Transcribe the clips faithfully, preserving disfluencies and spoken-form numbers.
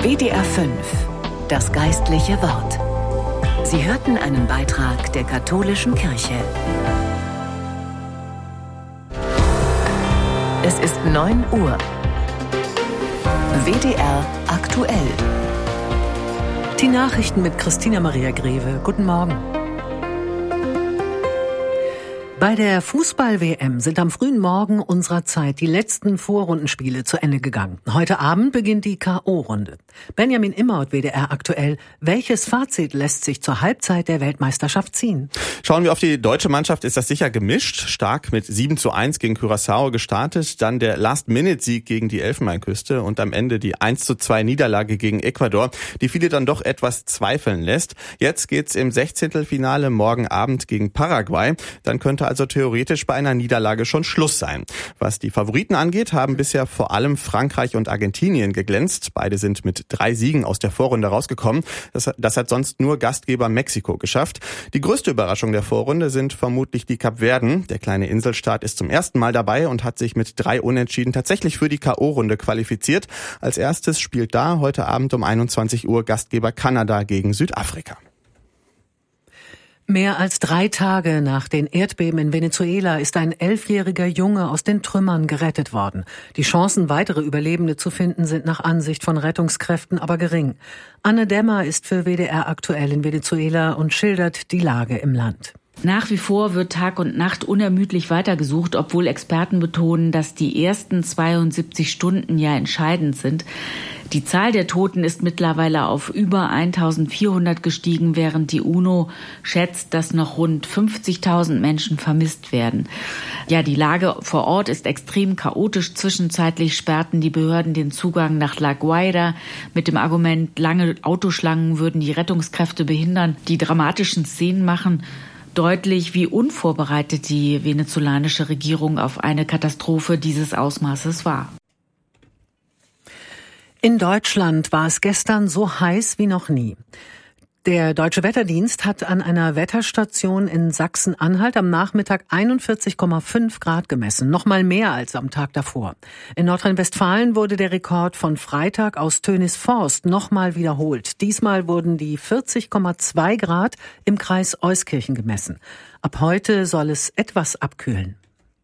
W D R fünf, das geistliche Wort. Sie hörten einen Beitrag der katholischen Kirche. Es ist neun Uhr. W D R aktuell. Die Nachrichten mit Christina Maria Greve. Guten Morgen. Bei der Fußball-W M sind am frühen Morgen unserer Zeit die letzten Vorrundenspiele zu Ende gegangen. Heute Abend beginnt die K O-Runde. Benjamin Immaut, W D R aktuell. Welches Fazit lässt sich zur Halbzeit der Weltmeisterschaft ziehen? Schauen wir auf die deutsche Mannschaft, ist das sicher gemischt. Stark mit sieben zu eins gegen Curaçao gestartet, dann der Last-Minute-Sieg gegen die Elfenbeinküste und am Ende die eins zu zwei Niederlage gegen Ecuador, die viele dann doch etwas zweifeln lässt. Jetzt geht's im Sechzehntelfinale morgen Abend gegen Paraguay. Dann könnte also theoretisch bei einer Niederlage schon Schluss sein. Was die Favoriten angeht, haben bisher vor allem Frankreich und Argentinien geglänzt. Beide sind mit drei Siegen aus der Vorrunde rausgekommen. Das, das hat sonst nur Gastgeber Mexiko geschafft. Die größte Überraschung der Vorrunde sind vermutlich die Kapverden. Der kleine Inselstaat ist zum ersten Mal dabei und hat sich mit drei Unentschieden tatsächlich für die K O-Runde qualifiziert. Als erstes spielt da heute Abend um einundzwanzig Uhr Gastgeber Kanada gegen Südafrika. Mehr als drei Tage nach den Erdbeben in Venezuela ist ein elfjähriger Junge aus den Trümmern gerettet worden. Die Chancen, weitere Überlebende zu finden, sind nach Ansicht von Rettungskräften aber gering. Anne Dämmer ist für W D R aktuell in Venezuela und schildert die Lage im Land. Nach wie vor wird Tag und Nacht unermüdlich weitergesucht, obwohl Experten betonen, dass die ersten zweiundsiebzig Stunden ja entscheidend sind. Die Zahl der Toten ist mittlerweile auf über eintausendvierhundert gestiegen, während die UNO schätzt, dass noch rund fünfzigtausend Menschen vermisst werden. Ja, die Lage vor Ort ist extrem chaotisch. Zwischenzeitlich sperrten die Behörden den Zugang nach La Guaira mit dem Argument, lange Autoschlangen würden die Rettungskräfte behindern. Die dramatischen Szenen machen deutlich, wie unvorbereitet die venezolanische Regierung auf eine Katastrophe dieses Ausmaßes war. In Deutschland war es gestern so heiß wie noch nie. Der Deutsche Wetterdienst hat an einer Wetterstation in Sachsen-Anhalt am Nachmittag einundvierzig Komma fünf Grad gemessen, noch mal mehr als am Tag davor. In Nordrhein-Westfalen wurde der Rekord von Freitag aus Tönisforst noch mal wiederholt. Diesmal wurden die vierzig Komma zwei Grad im Kreis Euskirchen gemessen. Ab heute soll es etwas abkühlen.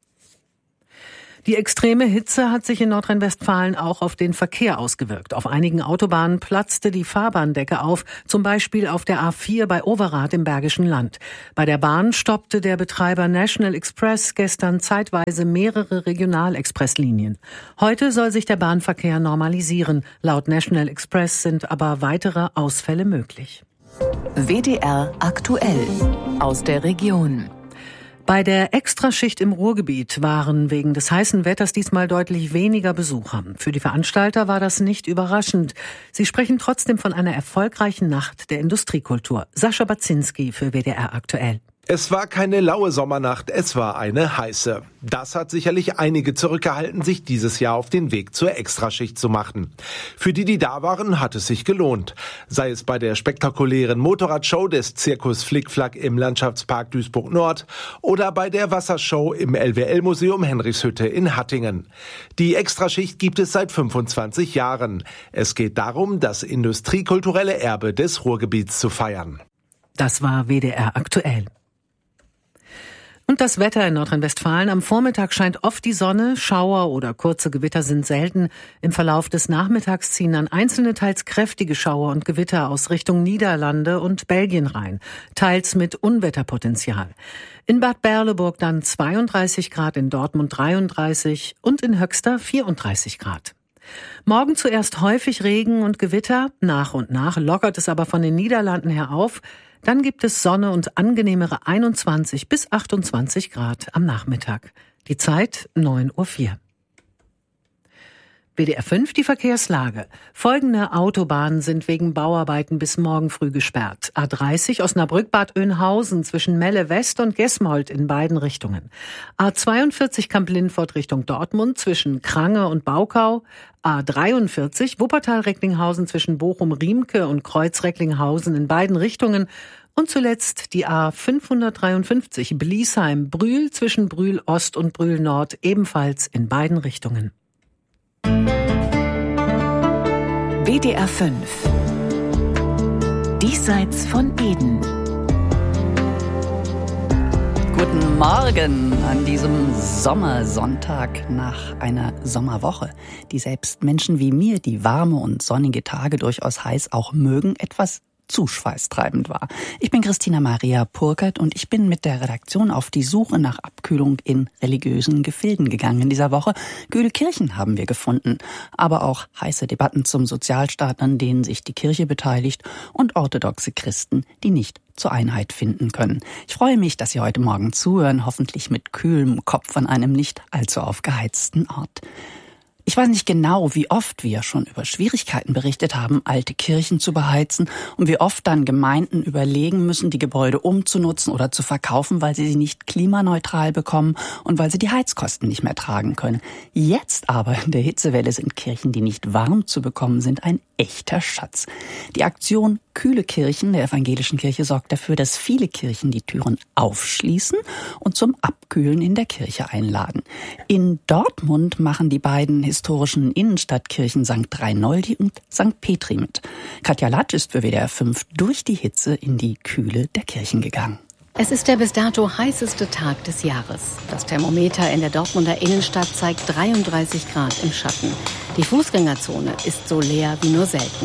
Die extreme Hitze hat sich in Nordrhein-Westfalen auch auf den Verkehr ausgewirkt. Auf einigen Autobahnen platzte die Fahrbahndecke auf, zum Beispiel auf der A vier bei Overath im Bergischen Land. Bei der Bahn stoppte der Betreiber National Express gestern zeitweise mehrere Regionalexpresslinien. Heute soll sich der Bahnverkehr normalisieren. Laut National Express sind aber weitere Ausfälle möglich. W D R aktuell aus der Region. Bei der Extraschicht im Ruhrgebiet waren wegen des heißen Wetters diesmal deutlich weniger Besucher. Für die Veranstalter war das nicht überraschend. Sie sprechen trotzdem von einer erfolgreichen Nacht der Industriekultur. Sascha Baczynski für W D R aktuell. Es war keine laue Sommernacht, es war eine heiße. Das hat sicherlich einige zurückgehalten, sich dieses Jahr auf den Weg zur Extraschicht zu machen. Für die, die da waren, hat es sich gelohnt. Sei es bei der spektakulären Motorradshow des Zirkus Flickflack im Landschaftspark Duisburg Nord oder bei der Wassershow im L W L-Museum Henrichshütte in Hattingen. Die Extraschicht gibt es seit fünfundzwanzig Jahren. Es geht darum, das industriekulturelle Erbe des Ruhrgebiets zu feiern. Das war W D R aktuell. Und das Wetter in Nordrhein-Westfalen. Am Vormittag scheint oft die Sonne, Schauer oder kurze Gewitter sind selten. Im Verlauf des Nachmittags ziehen dann einzelne teils kräftige Schauer und Gewitter aus Richtung Niederlande und Belgien rein, teils mit Unwetterpotenzial. In Bad Berleburg dann zweiunddreißig Grad, in Dortmund dreiunddreißig und in Höxter vierunddreißig Grad. Morgen zuerst häufig Regen und Gewitter, nach und nach lockert es aber von den Niederlanden her auf. Dann gibt es Sonne und angenehmere einundzwanzig bis achtundzwanzig Grad am Nachmittag. Die Zeit neun Uhr vier. W D R fünf, die Verkehrslage. Folgende Autobahnen sind wegen Bauarbeiten bis morgen früh gesperrt. A dreißig Osnabrück-Bad Oeynhausen zwischen Melle West und Gesmold in beiden Richtungen. A zweiundvierzig Kamp-Lindfort Richtung Dortmund zwischen Krange und Baukau. A dreiundvierzig Wuppertal-Recklinghausen zwischen Bochum-Riemke und Kreuz-Recklinghausen in beiden Richtungen. Und zuletzt die A fünfhundertdreiundfünfzig Bliesheim-Brühl zwischen Brühl Ost und Brühl Nord ebenfalls in beiden Richtungen. W W D R fünf. Diesseits von Eden. Guten Morgen an diesem Sommersonntag nach einer Sommerwoche, die selbst Menschen wie mir, die warme und sonnige Tage durchaus heiß auch mögen, etwas zu schweißtreibend war. Ich bin Christina Maria Purkert und ich bin mit der Redaktion auf die Suche nach Abkühlung in religiösen Gefilden gegangen in dieser Woche. Kühle Kirchen haben wir gefunden, aber auch heiße Debatten zum Sozialstaat, an denen sich die Kirche beteiligt, und orthodoxe Christen, die nicht zur Einheit finden können. Ich freue mich, dass Sie heute Morgen zuhören, hoffentlich mit kühlem Kopf an einem nicht allzu aufgeheizten Ort. Ich weiß nicht genau, wie oft wir schon über Schwierigkeiten berichtet haben, alte Kirchen zu beheizen, und wie oft dann Gemeinden überlegen müssen, die Gebäude umzunutzen oder zu verkaufen, weil sie sie nicht klimaneutral bekommen und weil sie die Heizkosten nicht mehr tragen können. Jetzt aber in der Hitzewelle sind Kirchen, die nicht warm zu bekommen sind, ein echter Schatz. Die Aktion Kühle Kirchen der Evangelischen Kirche sorgt dafür, dass viele Kirchen die Türen aufschließen und zum Abkühlen in der Kirche einladen. In Dortmund machen die beiden historischen Innenstadtkirchen Sankt Reinoldi und Sankt Petri mit. Katja Latsch ist für W D R fünf durch die Hitze in die Kühle der Kirchen gegangen. Es ist der bis dato heißeste Tag des Jahres. Das Thermometer in der Dortmunder Innenstadt zeigt dreiunddreißig Grad im Schatten. Die Fußgängerzone ist so leer wie nur selten.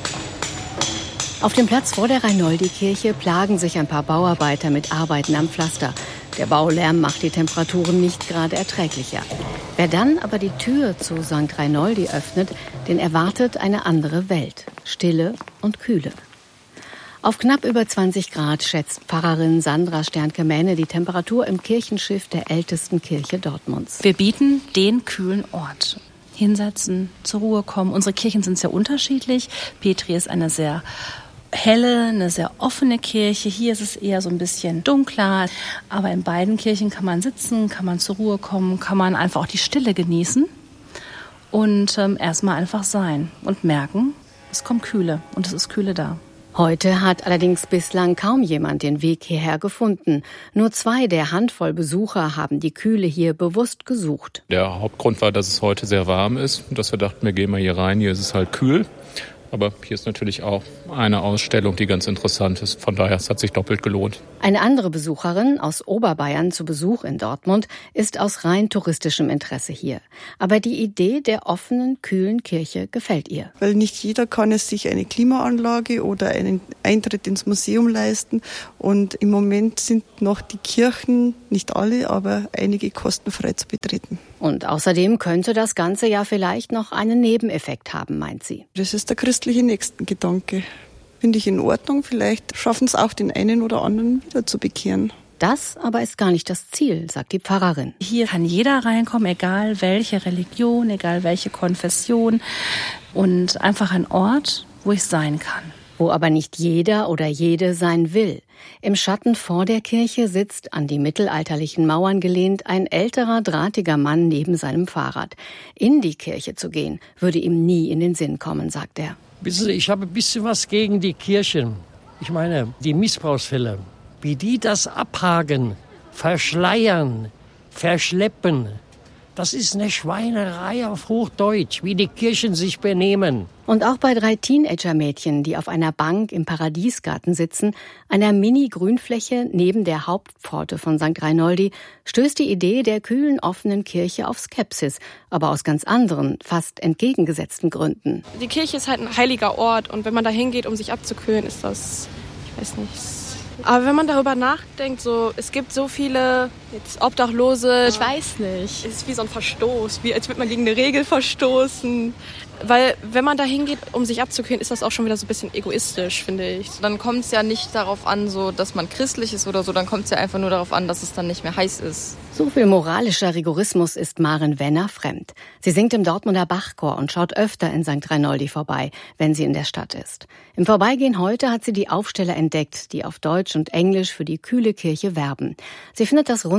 Auf dem Platz vor der Reinoldi-Kirche plagen sich ein paar Bauarbeiter mit Arbeiten am Pflaster. Der Baulärm macht die Temperaturen nicht gerade erträglicher. Wer dann aber die Tür zu Sankt Reinoldi öffnet, den erwartet eine andere Welt. Stille und Kühle. Auf knapp über zwanzig Grad schätzt Pfarrerin Sandra Sternke-Mähne die Temperatur im Kirchenschiff der ältesten Kirche Dortmunds. Wir bieten den kühlen Ort. Hinsetzen, zur Ruhe kommen. Unsere Kirchen sind sehr unterschiedlich. Petri ist eine sehr helle, eine sehr offene Kirche. Hier ist es eher so ein bisschen dunkler. Aber in beiden Kirchen kann man sitzen, kann man zur Ruhe kommen, kann man einfach auch die Stille genießen und ähm, erstmal einfach sein und merken, es kommt Kühle und es ist Kühle da. Heute hat allerdings bislang kaum jemand den Weg hierher gefunden. Nur zwei der Handvoll Besucher haben die Kühle hier bewusst gesucht. Der Hauptgrund war, dass es heute sehr warm ist und dass wir dachten, wir gehen mal hier rein, hier ist es halt kühl. Aber hier ist natürlich auch eine Ausstellung, die ganz interessant ist. Von daher, es hat sich doppelt gelohnt. Eine andere Besucherin aus Oberbayern zu Besuch in Dortmund ist aus rein touristischem Interesse hier. Aber die Idee der offenen, kühlen Kirche gefällt ihr. Weil nicht jeder kann es sich eine Klimaanlage oder einen Eintritt ins Museum leisten. Und im Moment sind noch die Kirchen, nicht alle, aber einige kostenfrei zu betreten. Und außerdem könnte das Ganze ja vielleicht noch einen Nebeneffekt haben, meint sie. Das ist der christliche Nächstengedanke. Finde ich in Ordnung. Vielleicht schaffen es auch den einen oder anderen wieder zu bekehren. Das aber ist gar nicht das Ziel, sagt die Pfarrerin. Hier kann jeder reinkommen, egal welche Religion, egal welche Konfession. Und einfach ein Ort, wo ich sein kann. Wo aber nicht jeder oder jede sein will. Im Schatten vor der Kirche sitzt, an die mittelalterlichen Mauern gelehnt, ein älterer, drahtiger Mann neben seinem Fahrrad. In die Kirche zu gehen, würde ihm nie in den Sinn kommen, sagt er. Wissen Sie, ich habe ein bisschen was gegen die Kirchen. Ich meine, die Missbrauchsfälle. Wie die das abhaken, verschleiern, verschleppen. Das ist eine Schweinerei auf Hochdeutsch, wie die Kirchen sich benehmen. Und auch bei drei Teenager-Mädchen, die auf einer Bank im Paradiesgarten sitzen, einer Mini-Grünfläche neben der Hauptpforte von Sankt Reinoldi, stößt die Idee der kühlen, offenen Kirche auf Skepsis, aber aus ganz anderen, fast entgegengesetzten Gründen. Die Kirche ist halt ein heiliger Ort und wenn man da hingeht, um sich abzukühlen, ist das, ich weiß nicht. Aber wenn man darüber nachdenkt, so, es gibt so viele jetzt Obdachlose. Ich weiß nicht. Es ist wie so ein Verstoß, wie als würde man gegen eine Regel verstoßen. Weil wenn man da hingeht, um sich abzukühlen, ist das auch schon wieder so ein bisschen egoistisch, finde ich. Dann kommt es ja nicht darauf an, so, dass man christlich ist oder so, dann kommt es ja einfach nur darauf an, dass es dann nicht mehr heiß ist. So viel moralischer Rigorismus ist Maren Wenner fremd. Sie singt im Dortmunder Bachchor und schaut öfter in Sankt Reinoldi vorbei, wenn sie in der Stadt ist. Im Vorbeigehen heute hat sie die Aufsteller entdeckt, die auf Deutsch und Englisch für die kühle Kirche werben. Sie findet das rund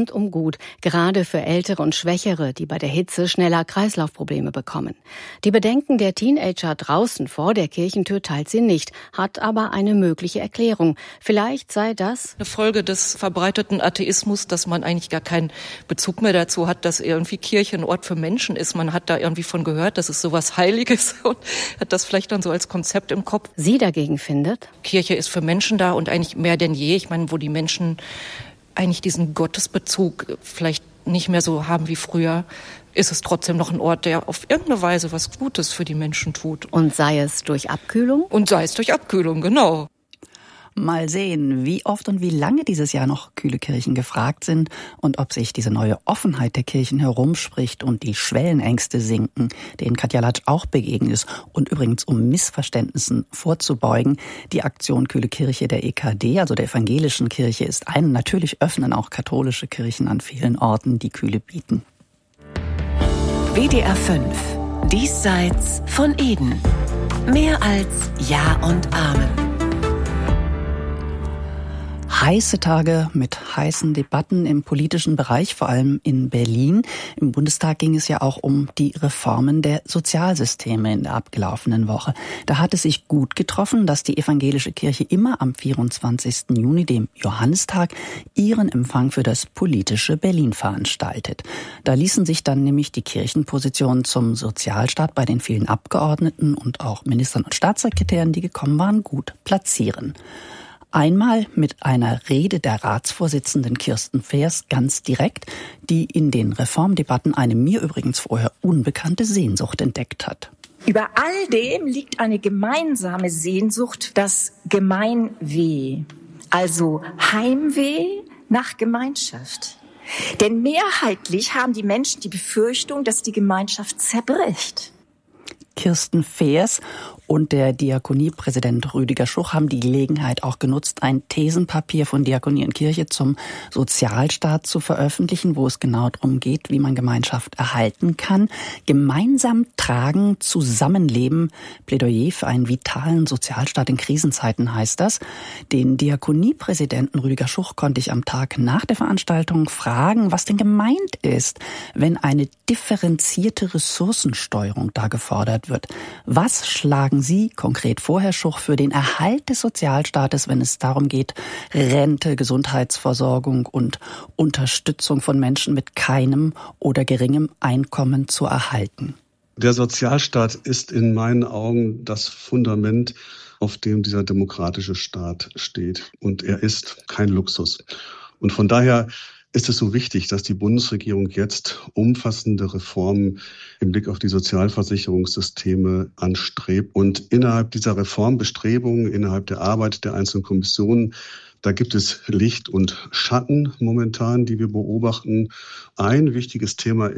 rundum gut, gerade für Ältere und Schwächere, die bei der Hitze schneller Kreislaufprobleme bekommen. Die Bedenken der Teenager draußen vor der Kirchentür teilt sie nicht, hat aber eine mögliche Erklärung. Vielleicht sei das eine Folge des verbreiteten Atheismus, dass man eigentlich gar keinen Bezug mehr dazu hat, dass irgendwie Kirche ein Ort für Menschen ist. Man hat da irgendwie von gehört, das ist sowas Heiliges und hat das vielleicht dann so als Konzept im Kopf. Sie dagegen findet, Kirche ist für Menschen da und eigentlich mehr denn je. Ich meine, wo die Menschen eigentlich diesen Gottesbezug vielleicht nicht mehr so haben wie früher, ist es trotzdem noch ein Ort, der auf irgendeine Weise was Gutes für die Menschen tut. Und sei es durch Abkühlung? Und sei es durch Abkühlung, genau. Mal sehen, wie oft und wie lange dieses Jahr noch kühle Kirchen gefragt sind und ob sich diese neue Offenheit der Kirchen herumspricht und die Schwellenängste sinken, denen Katja Latsch auch begegnet ist. Und übrigens, um Missverständnissen vorzubeugen, die Aktion Kühle Kirche der E K D, also der evangelischen Kirche, ist eine. Natürlich öffnen auch katholische Kirchen an vielen Orten, die Kühle bieten. W D R fünf. Diesseits von Eden. Mehr als Ja und Amen. Heiße Tage mit heißen Debatten im politischen Bereich, vor allem in Berlin. Im Bundestag ging es ja auch um die Reformen der Sozialsysteme in der abgelaufenen Woche. Da hat es sich gut getroffen, dass die evangelische Kirche immer am vierundzwanzigsten Juni, dem Johannistag, ihren Empfang für das politische Berlin veranstaltet. Da ließen sich dann nämlich die Kirchenpositionen zum Sozialstaat bei den vielen Abgeordneten und auch Ministern und Staatssekretären, die gekommen waren, gut platzieren. Einmal mit einer Rede der Ratsvorsitzenden Kirsten Feers ganz direkt, die in den Reformdebatten eine mir übrigens vorher unbekannte Sehnsucht entdeckt hat. Über all dem liegt eine gemeinsame Sehnsucht, das Gemeinweh, also Heimweh nach Gemeinschaft. Denn mehrheitlich haben die Menschen die Befürchtung, dass die Gemeinschaft zerbricht. Kirsten Feers und der Diakoniepräsident Rüdiger Schuch haben die Gelegenheit auch genutzt, ein Thesenpapier von Diakonie und Kirche zum Sozialstaat zu veröffentlichen, wo es genau darum geht, wie man Gemeinschaft erhalten kann. Gemeinsam tragen, zusammenleben, Plädoyer für einen vitalen Sozialstaat in Krisenzeiten heißt das. Den Diakoniepräsidenten Rüdiger Schuch konnte ich am Tag nach der Veranstaltung fragen, was denn gemeint ist, wenn eine differenzierte Ressourcensteuerung da gefordert wird. Was schlagen Sie konkret vor, Herr Schuch, für den Erhalt des Sozialstaates, wenn es darum geht, Rente, Gesundheitsversorgung und Unterstützung von Menschen mit keinem oder geringem Einkommen zu erhalten? Der Sozialstaat ist in meinen Augen das Fundament, auf dem dieser demokratische Staat steht. Und er ist kein Luxus. Und von daher ist es so wichtig, dass die Bundesregierung jetzt umfassende Reformen im Blick auf die Sozialversicherungssysteme anstrebt. Und innerhalb dieser Reformbestrebungen, innerhalb der Arbeit der einzelnen Kommissionen, da gibt es Licht und Schatten momentan, die wir beobachten. Ein wichtiges Thema